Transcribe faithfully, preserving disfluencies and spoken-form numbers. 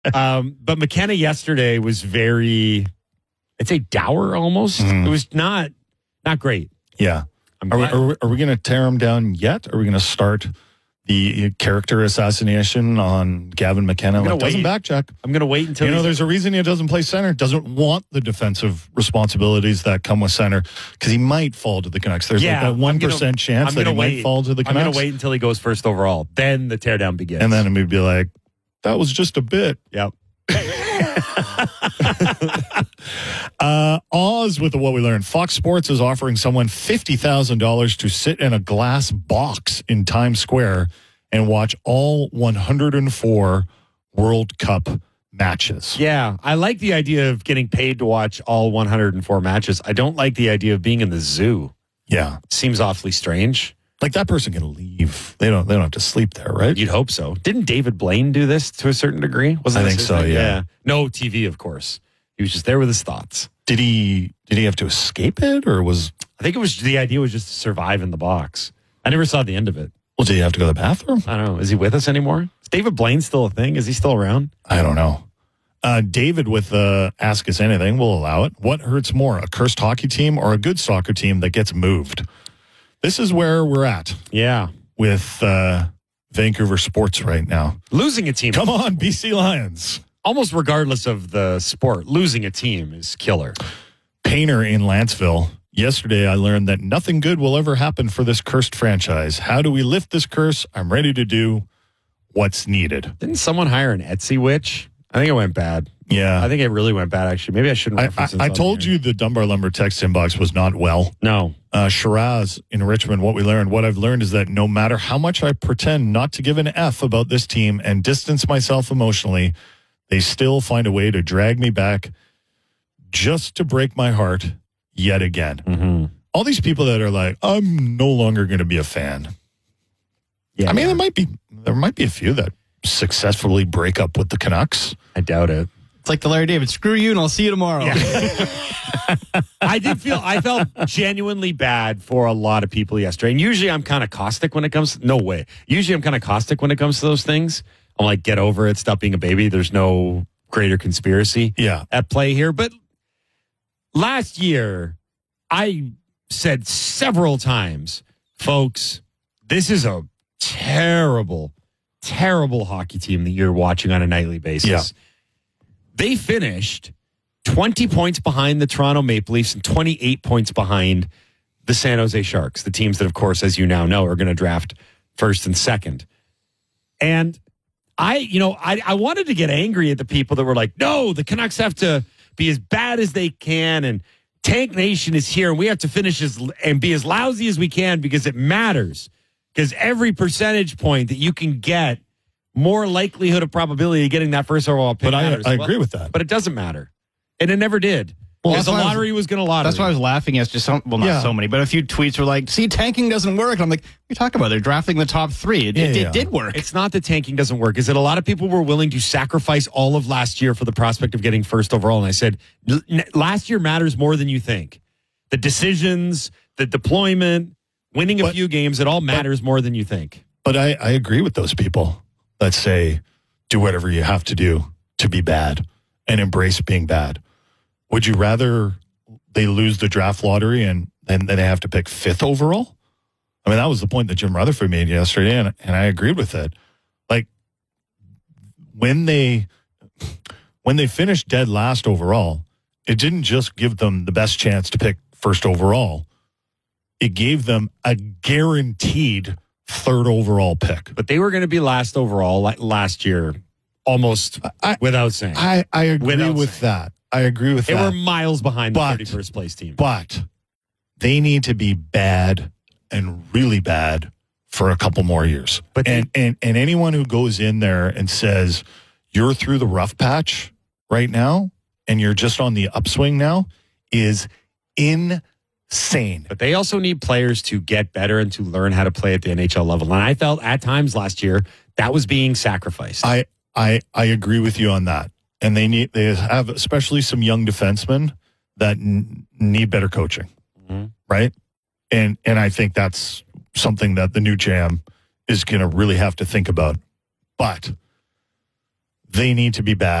um, but McKenna yesterday was very, I'd say dour almost. Mm. It was not not great. Yeah. I'm Are we, glad- are we, are we going to tear him down yet? Are we going to start the character assassination on Gavin McKenna? I'm gonna Like, doesn't wait. back check. I'm going to wait until You know, he's- there's a reason he doesn't play center. Doesn't want the defensive responsibilities that come with center because he might fall to the Canucks. There's Yeah, like that I'm one gonna- percent chance I'm that he gonna might wait. fall to the I'm Canucks. going to wait until he goes first overall. Then the teardown begins. And then we'd be like, that was just a bit. Yep. Uh, Oz with the What We Learned. Fox Sports is offering someone fifty thousand dollars to sit in a glass box in Times Square and watch all one hundred four World Cup matches. Yeah, I like the idea of getting paid to watch all one hundred four matches. I don't like the idea of being in the zoo. Yeah. Seems awfully strange. Like that person can leave. They don't they don't have to sleep there, right? You'd hope so. Didn't David Blaine do this to a certain degree? Wasn't I this think his so, thing? yeah. No T V, of course. He was just there with his thoughts. Did he did he have to escape it or was I think it was the idea was just to survive in the box. I never saw the end of it. well, did he have to go to the bathroom? I don't know. Is he with us anymore? Is David Blaine still a thing? Is he still around? I don't know. Uh, David with uh, Ask Us Anything, we'll allow it. What hurts more, a cursed hockey team or a good soccer team that gets moved? This is where we're at Yeah. with uh, Vancouver sports right now. Losing a team, Come on, B C Lions. almost regardless of the sport, losing a team is killer. Painter in Lantsville. Yesterday, I learned that nothing good will ever happen for this cursed franchise. How do we lift this curse? I'm ready to do what's needed. Didn't someone hire an Etsy witch? I think it went bad. Yeah. I think it really went bad, actually. Maybe I shouldn't I, I, reference this I on told here. you the Dunbar Lumber text inbox was not well. No. Uh, Shiraz in Richmond, what we learned, what I've learned is that no matter how much I pretend not to give an F about this team and distance myself emotionally, they still find a way to drag me back just to break my heart yet again. Mm-hmm. All these people that are like, I'm no longer going to be a fan. Yeah, I mean, there might be there might be a few that successfully break up with the Canucks. I doubt it. It's like the Larry David, screw you and I'll see you tomorrow. I did feel, I felt genuinely bad for a lot of people yesterday. And usually I'm kind of caustic when it comes, no way. Usually I'm kind of caustic when it comes to those things. I'm like, get over it, stop being a baby. There's no greater conspiracy Yeah. at play here. But last year, I said several times, folks, this is a terrible, terrible hockey team that you're watching on a nightly basis. Yeah. They finished twenty points behind the Toronto Maple Leafs and twenty-eight points behind the San Jose Sharks, the teams that, of course, as you now know, are going to draft first and second. And I, you know, I, I wanted to get angry at the people that were like, no, the Canucks have to be as bad as they can, and Tank Nation is here, and we have to finish as, and be as lousy as we can because it matters. Because every percentage point that you can get, more likelihood of probability of getting that first overall pick But I, matters. I Well, agree with that. But it doesn't matter. And it never did. Well, Because that's the why I was- lottery was, going to lottery. That's why I was laughing at just some, well, not Yeah. so many, but a few tweets were like, see, tanking doesn't work. And I'm like, what are you talking about? They're drafting the top three. It, Yeah, it, yeah. it did work. It's not that tanking doesn't work. Is that a lot of people were willing to sacrifice all of last year for the prospect of getting first overall. And I said, "L- n- last year matters more than you think. The decisions, the deployment, winning a But- few games, it all matters more than you think. But I, I agree with those people that say, do whatever you have to do to be bad and embrace being bad. Would you rather they lose the draft lottery and then they have to pick fifth overall? I mean, that was the point that Jim Rutherford made yesterday, and, and I agreed with it. Like, when they when they finished dead last overall, it didn't just give them the best chance to pick first overall. It gave them a guaranteed third overall pick. But they were going to be last overall like last year, almost I- without saying. I, I agree Without with saying. that. I agree with they that. were miles behind the But- thirty-first place team. But they need to be bad and really bad for a couple more years. But and, and and anyone who goes in there and says you're through the rough patch right now and you're just on the upswing now is insane. But they also need players to get better and to learn how to play at the N H L level. And I felt at times last year that was being sacrificed. I I I agree with you on that. And they need they have especially some young defensemen that n- need better coaching, mm-hmm. right? And and I think that's something that the new Jam is going to really have to think about. But they need to be bad.